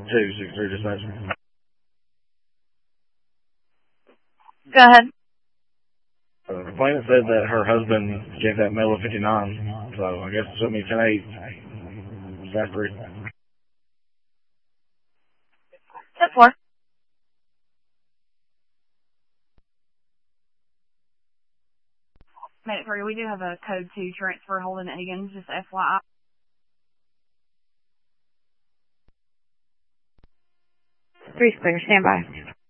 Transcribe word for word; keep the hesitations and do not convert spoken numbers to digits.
two six three dispatch. Go ahead. Uh, the complainant said that her husband gave that male a fifty-nine, so I guess it took me ten eight. That's three. ten four. Minute three, we do have a code to transfer Holden Higgins, just F Y I. Three's clear, stand by.